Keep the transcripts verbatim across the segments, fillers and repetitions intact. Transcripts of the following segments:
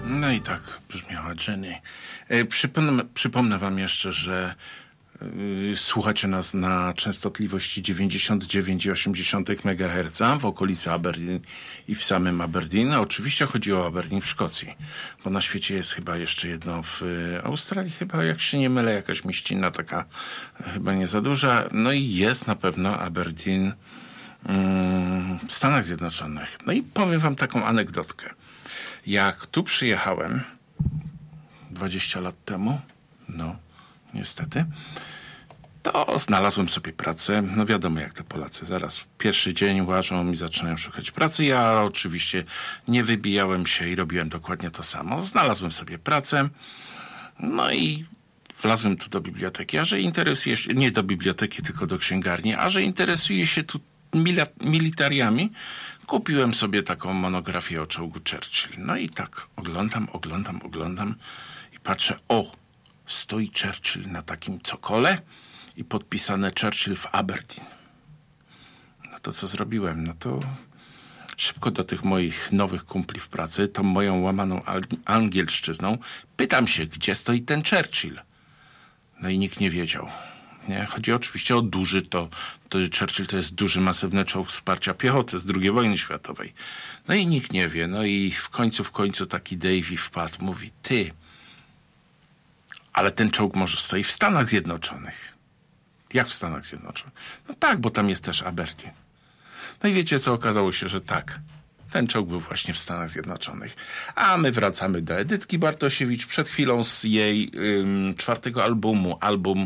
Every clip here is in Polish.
No i tak brzmiała Jenny. E, przypomnę, przypomnę wam jeszcze, że y, słuchacie nas na częstotliwości dziewięćdziesiąt dziewięć i osiem dziesiątych megaherca w okolicy Aberdeen i w samym Aberdeen. A oczywiście chodzi o Aberdeen w Szkocji, bo na świecie jest chyba jeszcze jedno w y, Australii, chyba jak się nie mylę, jakaś mieścina taka y, chyba nie za duża. No i jest na pewno Aberdeen w Stanach Zjednoczonych. No i powiem wam taką anegdotkę. Jak tu przyjechałem dwadzieścia lat temu, no niestety, to znalazłem sobie pracę. No wiadomo jak to Polacy. Zaraz pierwszy dzień łażą i zaczynają szukać pracy. Ja oczywiście nie wybijałem się i robiłem dokładnie to samo. Znalazłem sobie pracę. No i wlazłem tu do biblioteki, a że interesuje się, nie do biblioteki, tylko do księgarni, a że interesuje się tu militariami, kupiłem sobie taką monografię o czołgu Churchill. No i tak oglądam, oglądam, oglądam i patrzę, o, stoi Churchill na takim cokole i podpisane Churchill w Aberdeen. No to co zrobiłem? No to szybko do tych moich nowych kumpli w pracy, tą moją łamaną angielszczyzną, pytam się, gdzie stoi ten Churchill. No i nikt nie wiedział. Nie? Chodzi oczywiście o duży, to, to Churchill to jest duży, masywny czołg wsparcia piechoty z drugiej wojny światowej. No i nikt nie wie. No i w końcu, w końcu taki Davy wpadł. Mówi, ty, ale ten czołg może stoi w Stanach Zjednoczonych. Jak w Stanach Zjednoczonych? No tak, bo tam jest też Aberdeen. No i wiecie co? Okazało się, że tak. Ten czołg był właśnie w Stanach Zjednoczonych. A my wracamy do Edytki Bartosiewicz. Przed chwilą z jej ym, czwartego albumu, album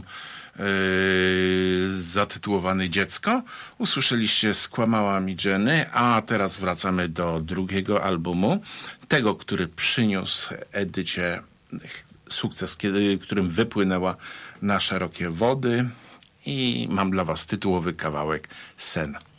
Yy, zatytułowany Dziecko. Usłyszeliście Skłamała mi Jenny, a teraz wracamy do drugiego albumu, tego, który przyniósł Edycie sukces, kiedy, którym wypłynęła na szerokie wody, i mam dla was tytułowy kawałek Sen.